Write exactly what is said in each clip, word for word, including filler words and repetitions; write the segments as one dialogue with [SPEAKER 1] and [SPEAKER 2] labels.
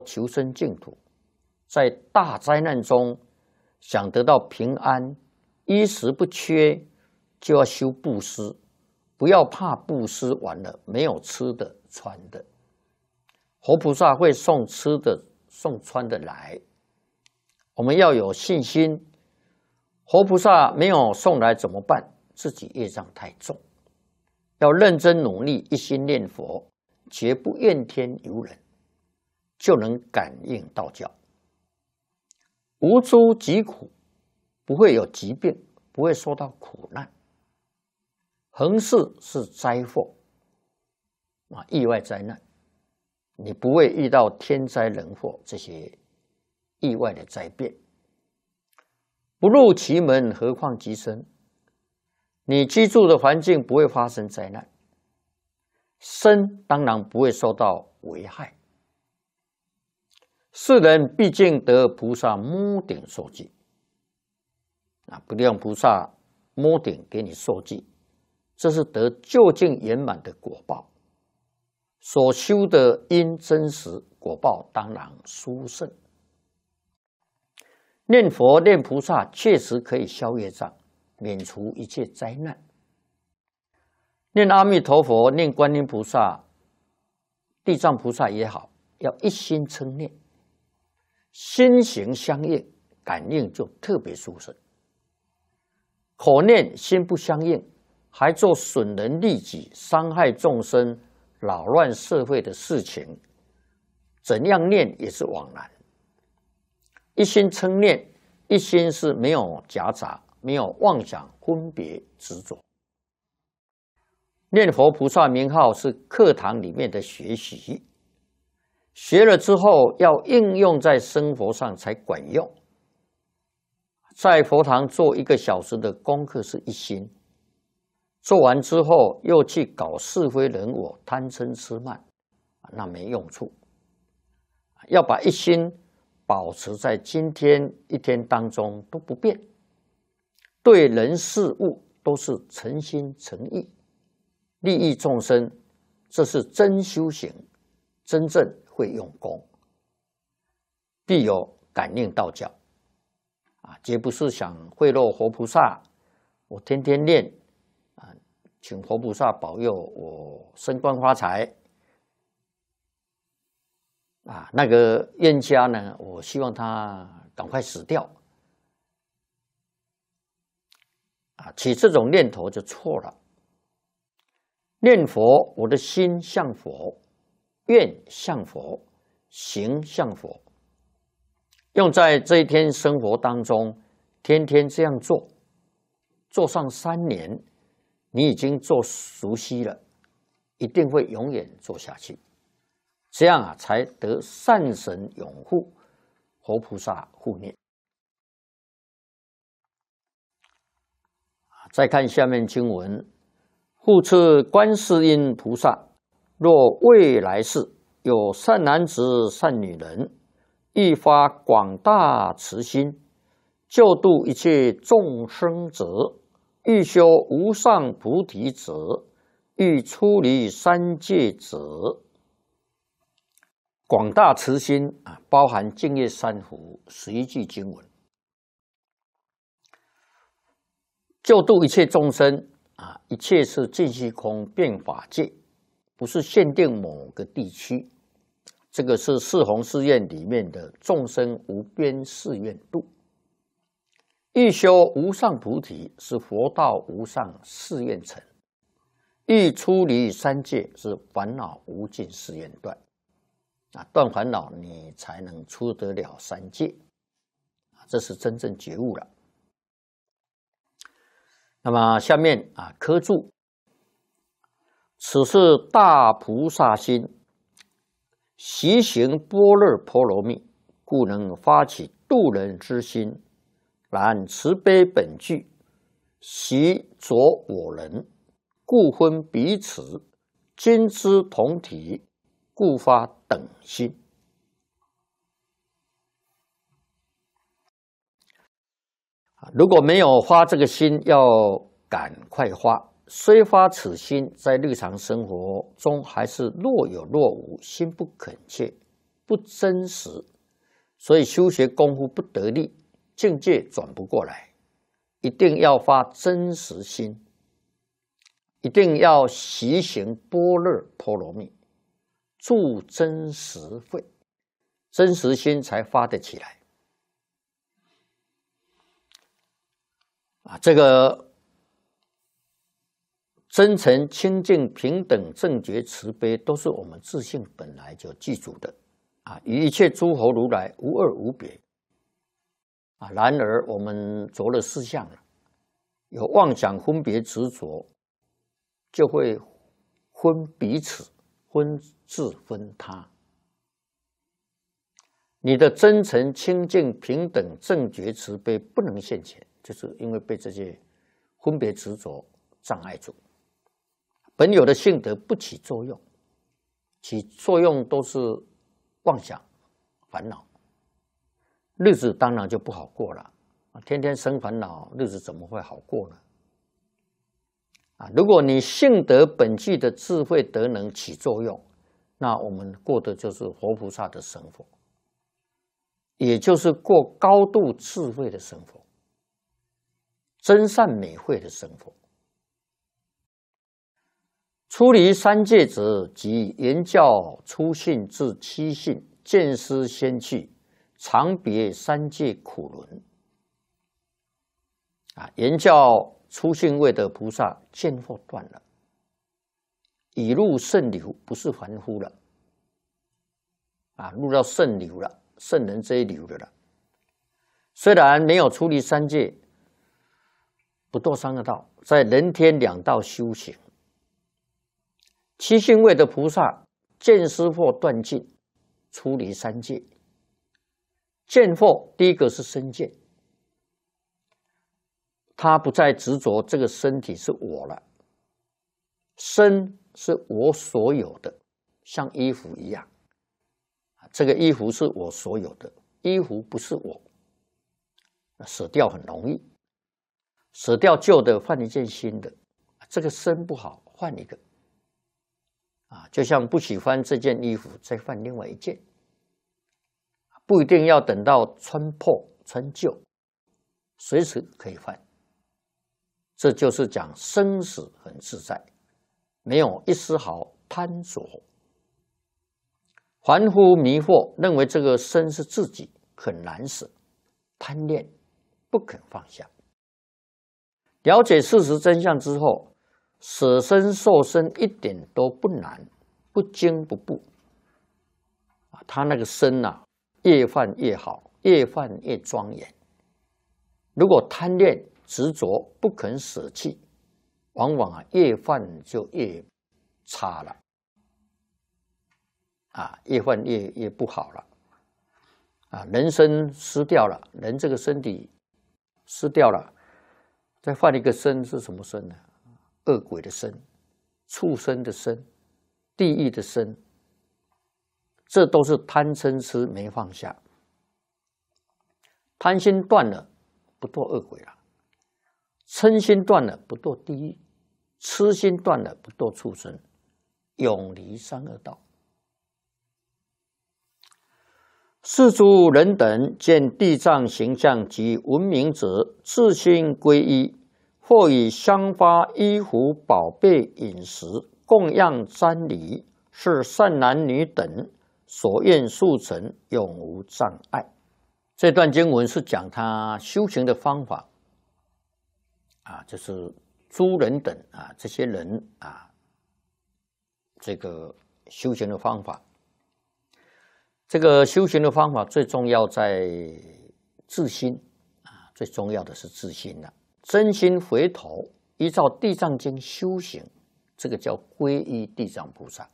[SPEAKER 1] 求生净土，在大灾难中想得到平安，衣食不缺，就要修布施，不要怕布施完了没有吃的穿的。活菩萨会送吃的送穿的来，我们要有信心。活菩萨没有送来怎么办？自己业障太重，要认真努力，一心念佛，绝不怨天尤人，就能感应道教。无诸疾苦，不会有疾病，不会受到苦难。横事是灾祸啊，意外灾难，你不会遇到天灾人祸这些意外的灾变。不入其门，何况其身？你居住的环境不会发生灾难，身当然不会受到危害。世人毕竟得菩萨摸顶受记啊，不让菩萨摸顶给你受记，这是得究竟圆满的果报。所修的因真实，果报当然殊胜。念佛念菩萨确实可以消业障，免除一切灾难。念阿弥陀佛，念观音菩萨、地藏菩萨也好，要一心称念，心行相应，感应就特别殊胜。口念心不相应，还做损人利己、伤害众生、扰乱社会的事情，怎样念也是枉然。一心称念，一心是没有夹杂，没有妄想、分别、执着。念佛菩萨名号是课堂里面的学习，学了之后要应用在生活上才管用。在佛堂做一个小时的功课是一心，做完之后又去搞是非人我、贪嗔痴慢，那没用处。要把一心保持在今天一天当中都不变，对人事物都是诚心诚意，利益众生，这是真修行，真正会用功，必有感应道教啊！绝不是想贿赂活菩萨，我天天念啊，请活菩萨保佑我升官发财。啊，那个冤家呢，我希望他赶快死掉。啊，起这种念头就错了。念佛，我的心向佛，愿向佛，行向佛。用在这一天生活当中，天天这样做，做上三年，你已经做熟悉了，一定会永远做下去。这样啊，才得善神拥护，活菩萨护念。再看下面经文：复次观世音菩萨，若未来世有善男子、善女人，欲发广大慈心，救度一切众生者，欲修无上菩提者，欲出离三界者。广大慈心啊，包含净业三福十一句经文，救度一切众生啊，一切是尽虚空遍法界，不是限定某个地区。这个是四弘誓愿里面的众生无边誓愿度。欲修无上菩提是佛道无上誓愿成，欲出离三界是烦恼无尽誓愿断。啊，断烦恼，你才能出得了三界，这是真正觉悟了。那么下面啊，科注：此是大菩萨心，习行般若波罗蜜，故能发起度人之心。然慈悲本具，习着我人，故分彼此，今之同体，故发等心。如果没有发这个心，要赶快发。虽发此心，在日常生活中还是若有若无，心不恳切， 不真实，所以修学功夫不得力，境界转不过来。一定要发真实心，一定要习行般若波罗蜜，住真实慧，真实心才发得起来。啊，这个真诚、清净、平等、正觉、慈悲，都是我们自性本来就具足的。啊，与一切诸佛如来无二无别。啊，然而我们着了四相了，有妄想、分别、执着，就会分彼此、分自、分他。你的真诚、清净、平等、正觉、慈悲不能现前，就是因为被这些分别执着障碍住。本有的性德不起作用，起作用都是妄想、烦恼。日子当然就不好过了，天天生烦恼，日子怎么会好过呢？啊，如果你性德本具的智慧德能起作用，那我们过的就是活菩萨的生活，也就是过高度智慧的生活，真善美慧的生活。出离三界者，即言教初信至七信，见思先去，常别三界苦轮。啊，言教初信位的菩萨见惑断了，已入圣流，不是凡夫了。啊，入到圣流了，圣人这一流的了。虽然没有出离三界，不堕三恶道，在人天两道修行。七信位的菩萨见思惑断尽，出离三界。见惑第一个是身见，他不再执着这个身体是我了，身是我所有的，像衣服一样，这个衣服是我所有的，衣服不是我，舍掉很容易，舍掉旧的换一件新的，这个身不好换一个，啊，就像不喜欢这件衣服再换另外一件。不一定要等到穿破穿旧，随时可以换。这就是讲生死很自在，没有一丝毫贪着。凡夫迷惑，认为这个身是自己，很难舍，贪恋不肯放下。了解事实真相之后，舍身受身一点都不难，不惊不怖。啊，他那个身啊，越换越好，越换越庄严。如果贪恋执着不肯舍弃，往往啊越换就越差了，啊越换越越不好了，啊人身失掉了，人这个身体失掉了，再换一个身是什么身呢？恶鬼的身、畜生的身、地狱的身。这都是贪嗔痴没放下，贪心断了，不堕恶鬼了；嗔心断了，不堕地狱；痴心断了，不堕畜生，永离三恶道。世诸人等见地藏形象及闻名者，自心皈依，或以香花、衣服、宝贝、饮食供养瞻礼，是善男女等所愿速成，永无障碍。这段经文是讲他修行的方法啊，就是诸人等啊，这些人啊，这个修行的方法。这个修行的方法最重要在自心啊，最重要的是自心了。真心回头，依照《地藏经》修行，这个叫皈依地藏菩萨。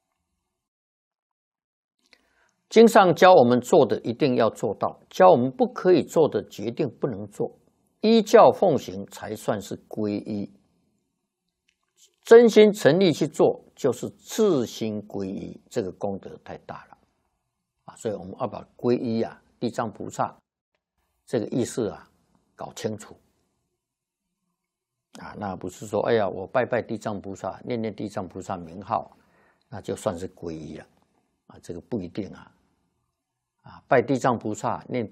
[SPEAKER 1] 经上教我们做的一定要做到，教我们不可以做的决定不能做，依教奉行才算是皈依。真心诚意去做，就是自心皈依，这个功德太大了啊！所以我们要把皈依啊，地藏菩萨这个意思啊搞清楚啊。那不是说哎呀，我拜拜地藏菩萨，念念地藏菩萨名号，那就算是皈依了啊，这个不一定啊。 拜地藏菩萨，念